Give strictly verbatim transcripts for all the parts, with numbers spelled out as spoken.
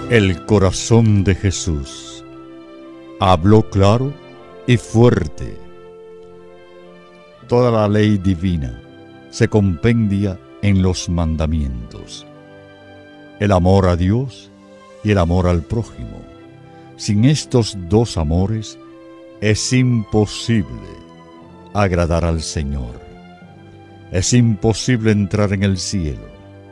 El corazón de Jesús habló claro y fuerte. Toda la ley divina se compendia en los mandamientos. El amor a Dios y el amor al prójimo. Sin estos dos amores es imposible agradar al Señor. Es imposible entrar en el cielo.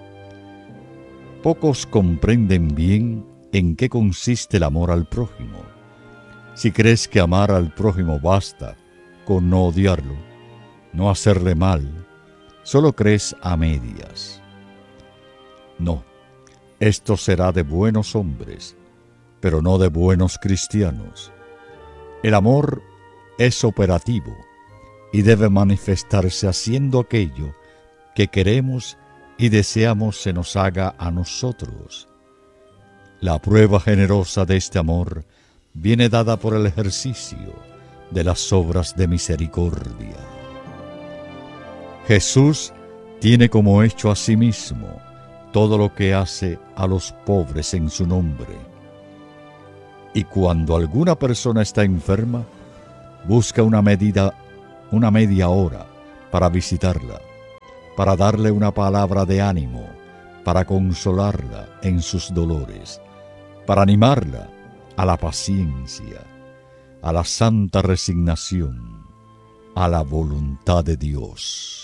Pocos comprenden bien en qué consiste el amor al prójimo. Si crees que amar al prójimo basta con no odiarlo, no hacerle mal, solo crees a medias. No, esto será de buenos hombres, pero no de buenos cristianos. El amor es operativo y debe manifestarse haciendo aquello que queremos y deseamos se nos haga a nosotros. La prueba generosa de este amor viene dada por el ejercicio de las obras de misericordia. Jesús tiene como hecho a sí mismo todo lo que hace a los pobres en su nombre. Y cuando alguna persona está enferma, busca una medida, una media hora para visitarla, para darle una palabra de ánimo, para consolarla en sus dolores, para animarla a la paciencia, a la santa resignación, a la voluntad de Dios.